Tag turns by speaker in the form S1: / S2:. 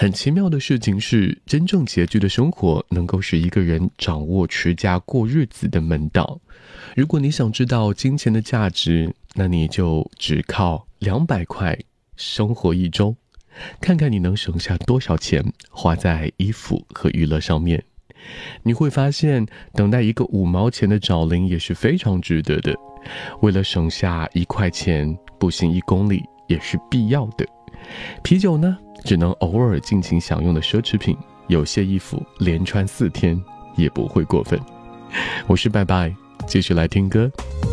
S1: 很奇妙的事情是，真正拮据的生活能够使一个人掌握持家过日子的门道。如果你想知道金钱的价值，那你就只靠200块生活1周，看看你能省下多少钱花在衣服和娱乐上面。你会发现，等待一个5毛钱的找零也是非常值得的。为了省下1块钱，步行1公里也是必要的。啤酒呢，只能偶尔尽情享用的奢侈品，有些衣服连穿4天也不会过分。我是拜拜，继续来听歌。